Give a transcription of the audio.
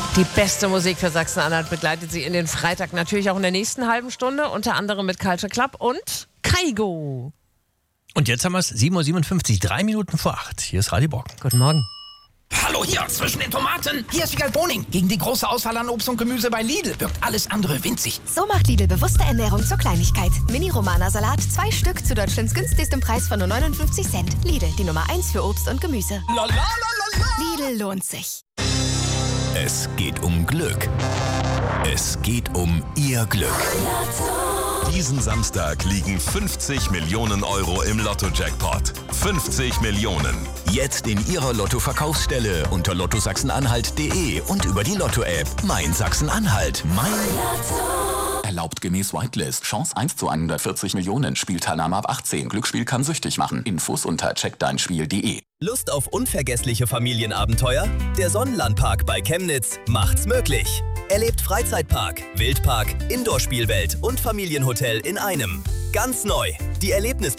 Die beste Musik für Sachsen-Anhalt begleitet Sie in den Freitag natürlich auch in der nächsten halben Stunde, unter anderem mit Culture Club und Kaigo. Und jetzt haben wir es 7.57 Uhr, 3 Minuten vor 8. Hier ist Radio Borken. Guten Morgen. Hallo hier, zwischen den Tomaten. Hier ist Wiegald Boning. Gegen die große Auswahl an Obst und Gemüse bei Lidl wirkt alles andere winzig. So macht Lidl bewusste Ernährung zur Kleinigkeit. Mini-Romana-Salat, 2 Stück zu Deutschlands günstigstem Preis von nur 59 Cent. Lidl, die Nummer 1 für Obst und Gemüse. Lidl lohnt sich. Es geht um Glück. Es geht um Ihr Glück. Diesen Samstag liegen 50 Millionen Euro im Lotto-Jackpot. 50 Millionen. Jetzt in Ihrer Lotto-Verkaufsstelle unter lottosachsen-anhalt.de und über die Lotto-App. Mein Sachsen-Anhalt. Mein Lotto. Erlaubt gemäß Whitelist. Chance 1 zu 140 Millionen. Spielteilnahme ab 18. Glücksspiel kann süchtig machen. Infos unter checkdeinspiel.de. Lust auf unvergessliche Familienabenteuer? Der Sonnenlandpark bei Chemnitz macht's möglich. Erlebt Freizeitpark, Wildpark, Indoor-Spielwelt und Familienhotel in einem. Ganz neu. Die Erlebnispark